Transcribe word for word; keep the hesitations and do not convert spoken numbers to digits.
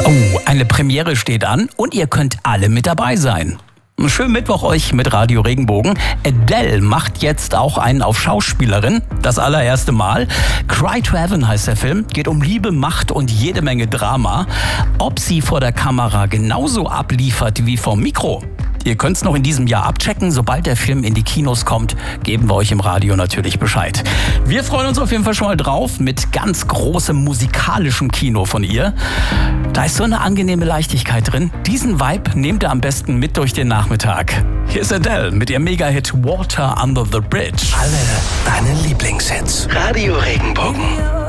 Oh, eine Premiere steht an und ihr könnt alle mit dabei sein. Schönen Mittwoch euch mit Radio Regenbogen. Adele macht jetzt auch einen auf Schauspielerin. Das allererste Mal. Cry to Heaven heißt der Film. Geht um Liebe, Macht und jede Menge Drama. Ob sie vor der Kamera genauso abliefert wie vom Mikro? Ihr könnt es noch in diesem Jahr abchecken. Sobald der Film in die Kinos kommt, geben wir euch im Radio natürlich Bescheid. Wir freuen uns auf jeden Fall schon mal drauf mit ganz großem musikalischem Kino von ihr. Da ist so eine angenehme Leichtigkeit drin. Diesen Vibe nehmt ihr am besten mit durch den Nachmittag. Hier ist Adele mit ihrem Mega-Hit Water Under the Bridge. Alle deine Lieblingshits. Radio Regenbogen.